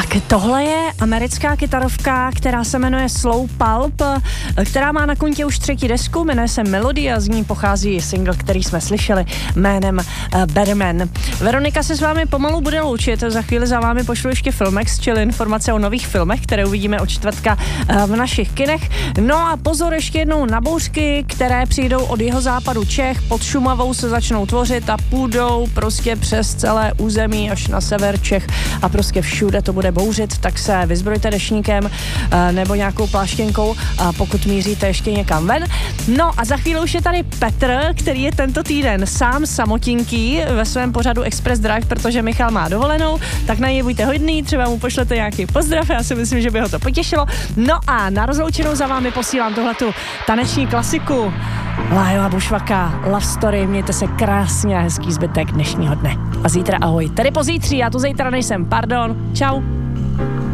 Tohle je americká kytarovka, která se jmenuje Slow Pulp, která má na kontě už 3. desku, jmenuje se Melody a z ní pochází single, který jsme slyšeli jménem Better Man. Veronika se s vámi pomalu bude loučit, za chvíli za vámi pošlu ještě Filmex, čili informace o nových filmech, které uvidíme od čtvrtka v našich kinech. No a pozor ještě jednou na bouřky, které přijdou od jihozápadu Čech, pod Šumavou se začnou tvořit a půjdou prostě přes celé území až na sever Čech a prostě všude to bude bouřit, tak se vyzbrojte deštníkem nebo nějakou pláštěnkou, pokud míříte ještě někam ven. No a za chvíli už je tady Petr, který je tento týden sám samotinký ve svém pořadu Express Drive, protože Michal má dovolenou, tak na něj buďte hodný, třeba mu pošlete nějaký pozdrav, já si myslím, že by ho to potěšilo. No a na rozloučenou za vámi posílám tohletu taneční klasiku Lájova Bušvaka, Love Story, mějte se krásně a hezký zbytek dnešního dne. A zítra ahoj, tedy pozítří, já tu zítra nejsem, pardon, čau.